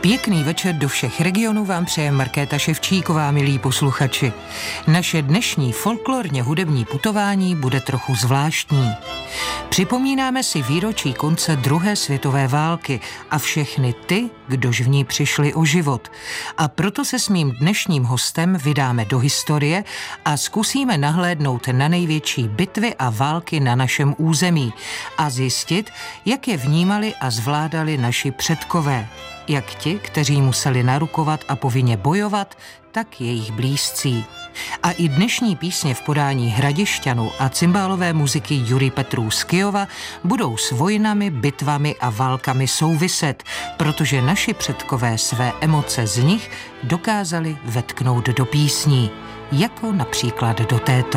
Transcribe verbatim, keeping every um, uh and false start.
Pěkný večer do všech regionů vám přeje Markéta Ševčíková, milí posluchači. Naše dnešní folklorně hudební putování bude trochu zvláštní. Připomínáme si výročí konce druhé světové války a všechny ty, kdož v ní přišli o život. A proto se s mým dnešním hostem vydáme do historie a zkusíme nahlédnout na největší bitvy a války na našem území a zjistit, jak je vnímali a zvládali naši předkové. Jak ti, kteří museli narukovat a povinně bojovat, tak jejich blízcí. A i dnešní písně v podání Hradišťanů a cymbálové muziky Jury Petrů z Kyjova budou s vojnami, bitvami a válkami souviset, protože naši předkové své emoce z nich dokázali vetknout do písní, jako například do této.